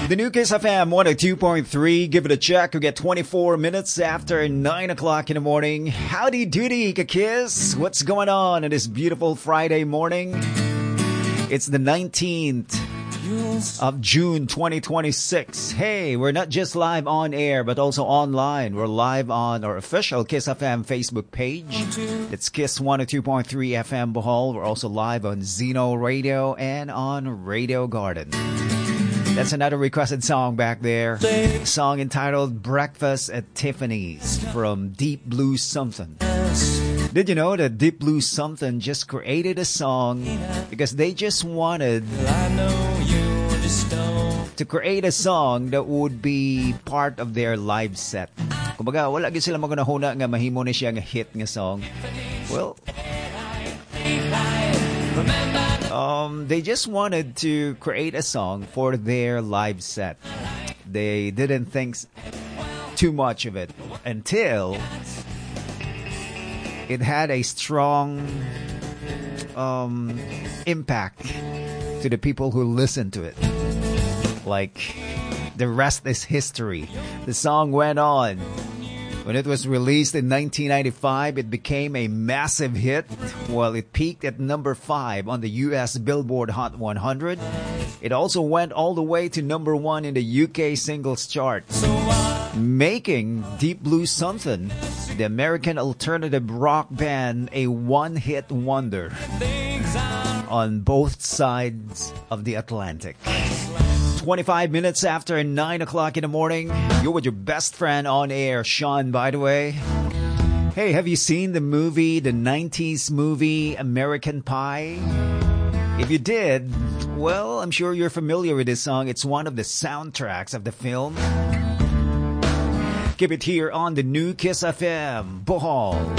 The new Kiss FM 102.3. Give it a check. We get 24 minutes after 9 o'clock in the morning. Howdy doody, Kiss. What's going on this beautiful Friday morning? It's the 19th of June 2026. Hey, we're not just live on air, but also online. We're live on our official Kiss FM Facebook page. It's Kiss 102.3 FM Bohol. We're also live on Zeno Radio and on Radio Garden. That's another requested song back there. A song entitled Breakfast at Tiffany's from Deep Blue Something. Did you know that Deep Blue Something just created a song because they just wanted to create a song that would be part of their live set. Kumbaga, wala gyud sila magunahuna nga mahimo ni siya nga hit nga song. Well, they just wanted to create a song for their live set. They didn't think too much of it until it had a strong impact to the people who listened to it. Like, the rest is history. The song went on. When it was released in 1995, it became a massive hit. While it peaked at number 5 on the US Billboard Hot 100. It also went all the way to number 1 in the UK singles chart, making Deep Blue Something, the American alternative rock band, a one-hit wonder on both sides of the Atlantic. 25 minutes after 9 o'clock in the morning. You're with your best friend on air, Sean, by the way. Hey, have you seen the movie, the 90s movie, American Pie? If you did, well, I'm sure you're familiar with this song. It's one of the soundtracks of the film. Keep it here on the new Kiss FM, Bohol.